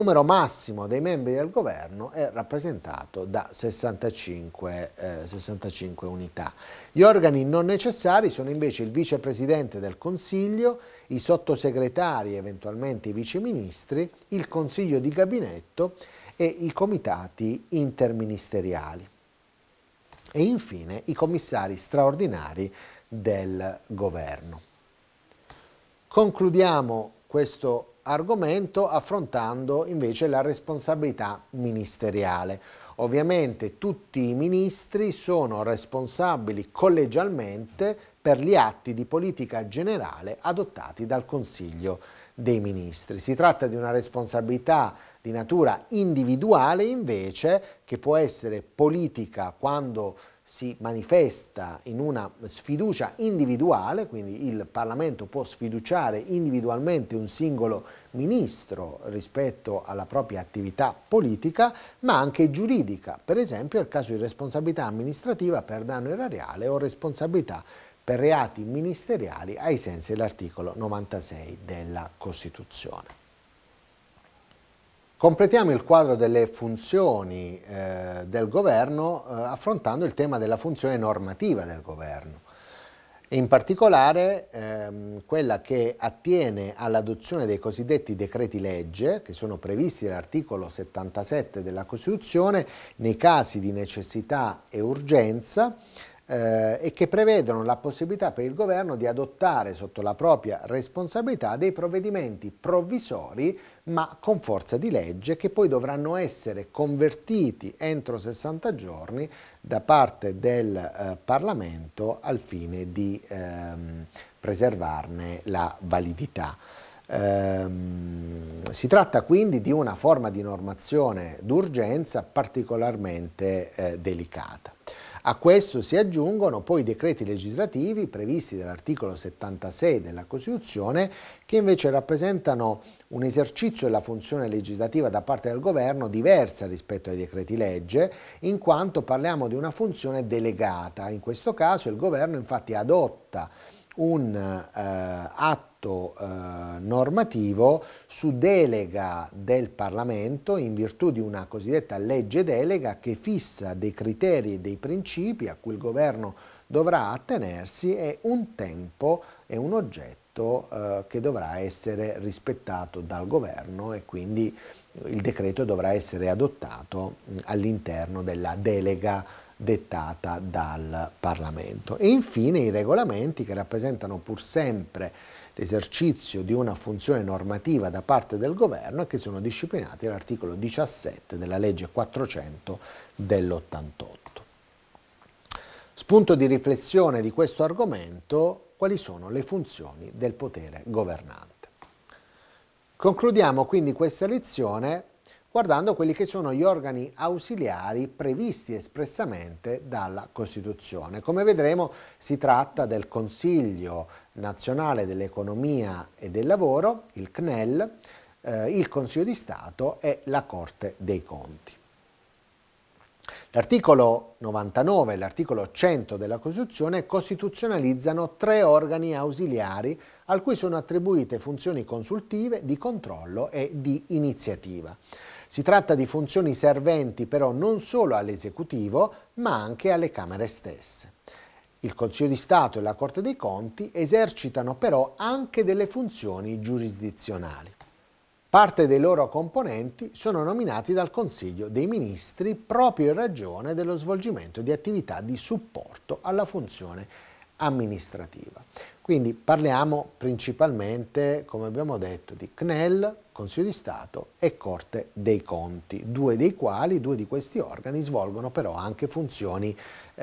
numero massimo dei membri del governo è rappresentato da 65 unità. Gli organi non necessari sono invece il vicepresidente del Consiglio, i sottosegretari, eventualmente i viceministri, il Consiglio di Gabinetto e i comitati interministeriali. E infine i commissari straordinari del governo. Concludiamo questo argomento affrontando invece la responsabilità ministeriale. Ovviamente tutti i ministri sono responsabili collegialmente per gli atti di politica generale adottati dal Consiglio dei Ministri. Si tratta di una responsabilità di natura individuale invece, che può essere politica quando si manifesta in una sfiducia individuale, quindi il Parlamento può sfiduciare individualmente un singolo ministro rispetto alla propria attività politica, ma anche giuridica, per esempio nel caso di responsabilità amministrativa per danno erariale o responsabilità per reati ministeriali ai sensi dell'articolo 96 della Costituzione. Completiamo il quadro delle funzioni del governo affrontando il tema della funzione normativa del governo, e in particolare quella che attiene all'adozione dei cosiddetti decreti legge, che sono previsti dall'articolo 77 della Costituzione nei casi di necessità e urgenza, e che prevedono la possibilità per il governo di adottare sotto la propria responsabilità dei provvedimenti provvisori ma con forza di legge, che poi dovranno essere convertiti entro 60 giorni da parte del Parlamento al fine di preservarne la validità. Si tratta quindi di una forma di normazione d'urgenza particolarmente delicata. A questo si aggiungono poi i decreti legislativi previsti dall'articolo 76 della Costituzione, che invece rappresentano un esercizio della funzione legislativa da parte del governo diversa rispetto ai decreti legge, in quanto parliamo di una funzione delegata. In questo caso il governo infatti adotta un atto normativo su delega del Parlamento in virtù di una cosiddetta legge delega che fissa dei criteri e dei principi a cui il governo dovrà attenersi e un tempo e un oggetto che dovrà essere rispettato dal governo, e quindi il decreto dovrà essere adottato all'interno della delega dettata dal Parlamento. E infine i regolamenti, che rappresentano pur sempre l'esercizio di una funzione normativa da parte del governo e che sono disciplinati dall'articolo 17 della legge 400 dell'88. Spunto di riflessione di questo argomento: quali sono le funzioni del potere governante? Concludiamo quindi questa lezione guardando quelli che sono gli organi ausiliari previsti espressamente dalla Costituzione. Come vedremo si tratta del Consiglio nazionale dell'economia e del lavoro, il CNEL, il Consiglio di Stato e la Corte dei Conti. L'articolo 99 e l'articolo 100 della Costituzione costituzionalizzano 3 organi ausiliari a cui sono attribuite funzioni consultive, di controllo e di iniziativa. Si tratta di funzioni serventi però non solo all'esecutivo, ma anche alle Camere stesse. Il Consiglio di Stato e la Corte dei Conti esercitano però anche delle funzioni giurisdizionali. Parte dei loro componenti sono nominati dal Consiglio dei Ministri proprio in ragione dello svolgimento di attività di supporto alla funzione amministrativa. Quindi parliamo principalmente, come abbiamo detto, di CNEL, Consiglio di Stato e Corte dei Conti, due di questi organi svolgono però anche funzioni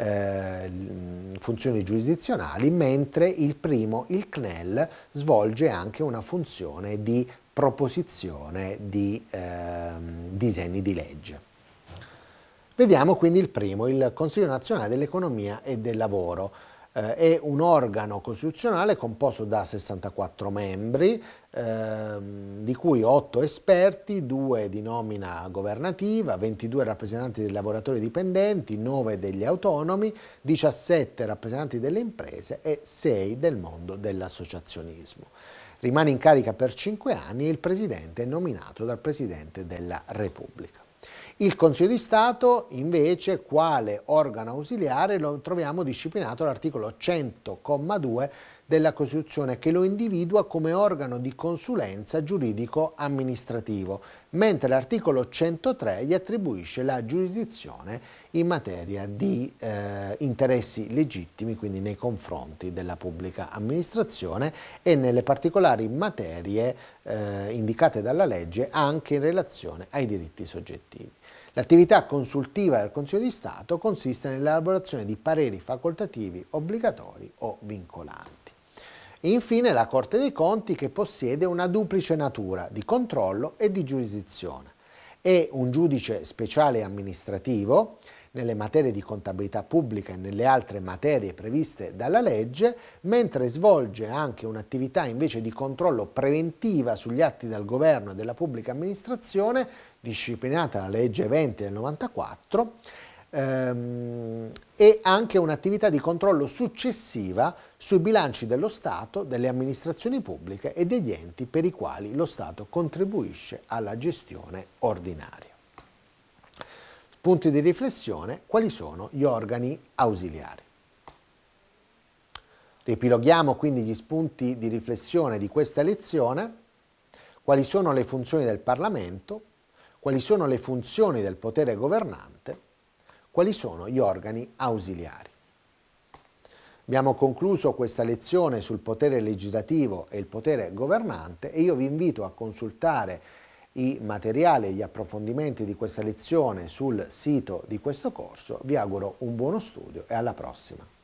giurisdizionali, mentre il primo, il CNEL, svolge anche una funzione di proposizione di disegni di legge. Vediamo quindi il primo, il Consiglio nazionale dell'economia e del lavoro. È un organo costituzionale composto da 64 membri, di cui 8 esperti, 2 di nomina governativa, 22 rappresentanti dei lavoratori dipendenti, 9 degli autonomi, 17 rappresentanti delle imprese e 6 del mondo dell'associazionismo. Rimane in carica per 5 anni e il Presidente è nominato dal Presidente della Repubblica. Il Consiglio di Stato, invece, quale organo ausiliare, lo troviamo disciplinato all'articolo 100,2 della Costituzione, che lo individua come organo di consulenza giuridico-amministrativo, mentre l'articolo 103 gli attribuisce la giurisdizione in materia di interessi legittimi, quindi nei confronti della pubblica amministrazione e nelle particolari materie indicate dalla legge anche in relazione ai diritti soggettivi. L'attività consultiva del Consiglio di Stato consiste nell'elaborazione di pareri facoltativi obbligatori o vincolanti. E infine la Corte dei Conti, che possiede una duplice natura di controllo e di giurisdizione. È un giudice speciale amministrativo nelle materie di contabilità pubblica e nelle altre materie previste dalla legge, mentre svolge anche un'attività invece di controllo preventiva sugli atti del governo e della pubblica amministrazione, disciplinata dalla legge 20 del 94, e anche un'attività di controllo successiva sui bilanci dello Stato, delle amministrazioni pubbliche e degli enti per i quali lo Stato contribuisce alla gestione ordinaria. Punti di riflessione: quali sono gli organi ausiliari? Riepiloghiamo quindi gli spunti di riflessione di questa lezione. Quali sono le funzioni del Parlamento? Quali sono le funzioni del potere governante? Quali sono gli organi ausiliari? Abbiamo concluso questa lezione sul potere legislativo e il potere governante e io vi invito a consultare i materiali e gli approfondimenti di questa lezione sul sito di questo corso. Vi auguro un buono studio e alla prossima.